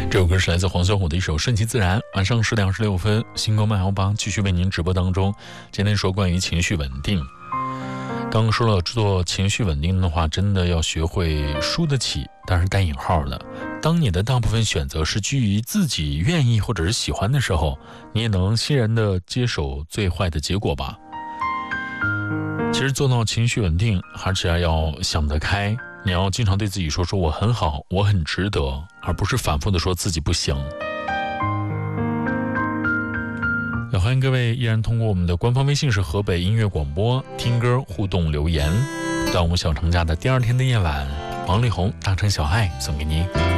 这首歌是来自黄小琥的一首《顺其自然》。晚上10点26分，星光慢摇吧继续为您直播当中。今天说关于情绪稳定，刚刚说了，做情绪稳定的话，真的要学会输得起，但是带引号的。当你的大部分选择是基于自己愿意或者是喜欢的时候，你也能欣然地接受最坏的结果吧。其实做到情绪稳定，还是要想得开，你要经常对自己说我很好，我很值得，而不是反复地说自己不行。也欢迎各位依然通过我们的官方微信是河北音乐广播听歌互动留言。端午小长假的第2天的夜晚，王力宏大城小爱送给你。